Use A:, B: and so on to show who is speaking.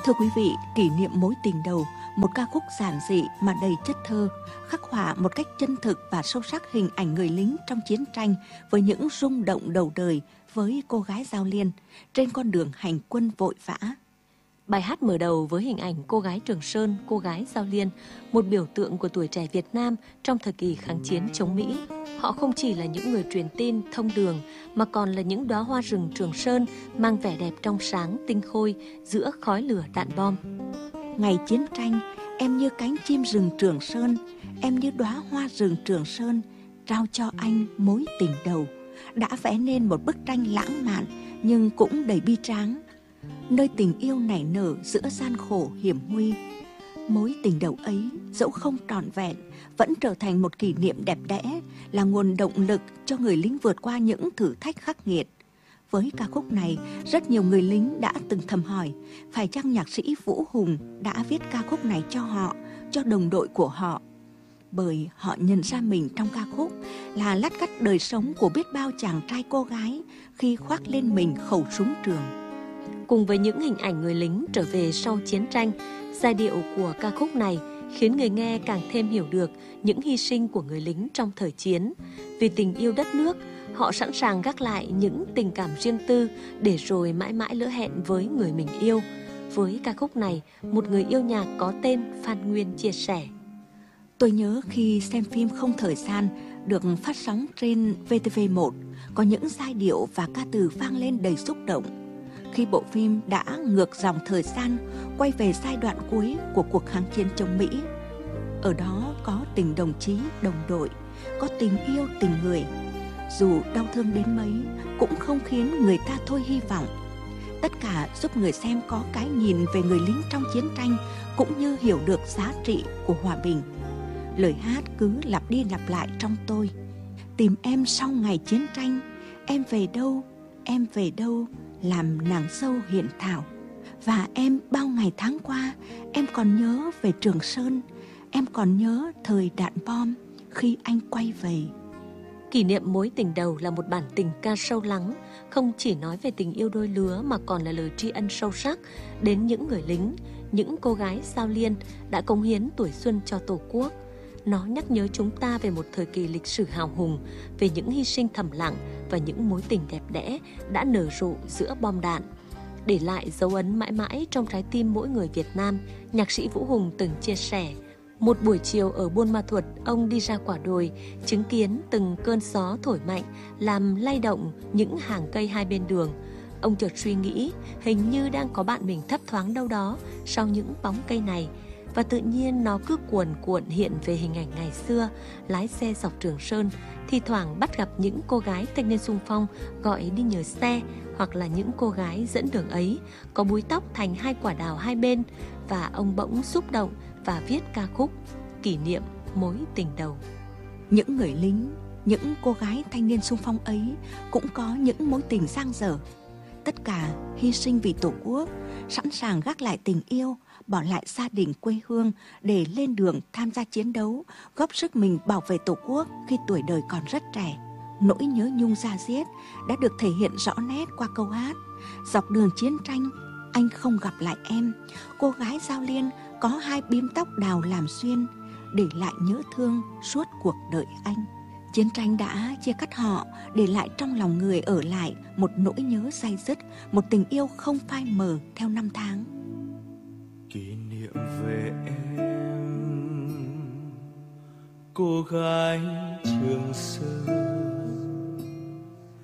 A: Thưa quý vị, kỷ niệm mối tình đầu, một ca khúc giản dị mà đầy chất thơ, khắc họa một cách chân thực và sâu sắc hình ảnh người lính trong chiến tranh với những rung động đầu đời với cô gái Giao Liên trên con đường hành quân vội vã.
B: Bài hát mở đầu với hình ảnh cô gái Trường Sơn, cô gái Giao Liên, một biểu tượng của tuổi trẻ Việt Nam trong thời kỳ kháng chiến chống Mỹ. Họ không chỉ là những người truyền tin, thông đường, mà còn là những đóa hoa rừng Trường Sơn mang vẻ đẹp trong sáng, tinh khôi giữa khói lửa đạn bom.
A: Ngày chiến tranh, em như cánh chim rừng Trường Sơn, em như đóa hoa rừng Trường Sơn, trao cho anh mối tình đầu, đã vẽ nên một bức tranh lãng mạn nhưng cũng đầy bi tráng, nơi tình yêu nảy nở giữa gian khổ hiểm nguy. Mối tình đầu ấy, dẫu không trọn vẹn, vẫn trở thành một kỷ niệm đẹp đẽ, là nguồn động lực cho người lính vượt qua những thử thách khắc nghiệt. Với ca khúc này, rất nhiều người lính đã từng thầm hỏi, phải chăng nhạc sĩ Vũ Hùng đã viết ca khúc này cho họ, cho đồng đội của họ? Bởi họ nhận ra mình trong ca khúc là lát cắt đời sống của biết bao chàng trai cô gái khi khoác lên mình khẩu súng trường.
B: Cùng với những hình ảnh người lính trở về sau chiến tranh, giai điệu của ca khúc này khiến người nghe càng thêm hiểu được những hy sinh của người lính trong thời chiến. Vì tình yêu đất nước, họ sẵn sàng gác lại những tình cảm riêng tư để rồi mãi mãi lỡ hẹn với người mình yêu. Với ca khúc này, một người yêu nhạc có tên Phan Nguyên chia sẻ:
A: Tôi nhớ khi xem phim Không Thời Gian được phát sóng trên VTV1, có những giai điệu và ca từ vang lên đầy xúc động. Khi bộ phim đã ngược dòng thời gian, quay về giai đoạn cuối của cuộc kháng chiến chống Mỹ. Ở đó có tình đồng chí, đồng đội, có tình yêu, tình người. Dù đau thương đến mấy, cũng không khiến người ta thôi hy vọng. Tất cả giúp người xem có cái nhìn về người lính trong chiến tranh, cũng như hiểu được giá trị của hòa bình. Lời hát cứ lặp đi lặp lại trong tôi: tìm em sau ngày chiến tranh, em về đâu, làm nàng dâu hiện thảo. Và em bao ngày tháng qua, em còn nhớ về Trường Sơn, em còn nhớ thời đạn bom khi anh quay về.
B: Kỷ niệm mối tình đầu là một bản tình ca sâu lắng, không chỉ nói về tình yêu đôi lứa mà còn là lời tri ân sâu sắc đến những người lính, những cô gái Giao Liên đã cống hiến tuổi xuân cho Tổ quốc. Nó nhắc nhớ chúng ta về một thời kỳ lịch sử hào hùng, về những hy sinh thầm lặng và những mối tình đẹp đẽ đã nở rộ giữa bom đạn. Để lại dấu ấn mãi mãi trong trái tim mỗi người Việt Nam, nhạc sĩ Vũ Hùng từng chia sẻ: một buổi chiều ở Buôn Ma Thuột, ông đi ra quả đồi, chứng kiến từng cơn gió thổi mạnh làm lay động những hàng cây hai bên đường. Ông chợt suy nghĩ, hình như đang có bạn mình thấp thoáng đâu đó sau những bóng cây này. Và tự nhiên nó cứ cuồn cuộn hiện về hình ảnh ngày xưa, lái xe dọc Trường Sơn, thi thoảng bắt gặp những cô gái thanh niên xung phong gọi đi nhờ xe, hoặc là những cô gái dẫn đường ấy có búi tóc thành hai quả đào hai bên, và ông bỗng xúc động và viết ca khúc kỷ niệm mối tình đầu.
A: Những người lính, những cô gái thanh niên xung phong ấy cũng có những mối tình dang dở. Tất cả hy sinh vì Tổ quốc, sẵn sàng gác lại tình yêu, bỏ lại gia đình quê hương để lên đường tham gia chiến đấu, góp sức mình bảo vệ Tổ quốc khi tuổi đời còn rất trẻ. Nỗi nhớ nhung da diết đã được thể hiện rõ nét qua câu hát: dọc đường chiến tranh, anh không gặp lại em, cô gái Giao Liên có hai bím tóc đào làm xuyên, để lại nhớ thương suốt cuộc đời anh. Chiến tranh đã chia cắt họ, để lại trong lòng người ở lại một nỗi nhớ day dứt, một tình yêu không phai mờ theo năm tháng.
C: Kỷ niệm về em, cô gái Trường Sơn,